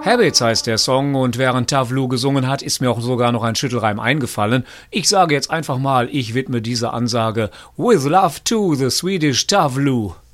Habits heißt der Song und während Tavlu gesungen hat, ist mir auch sogar noch ein Schüttelreim eingefallen. Ich sage jetzt einfach mal, ich widme diese Ansage With Love to the Swedish Tavlu.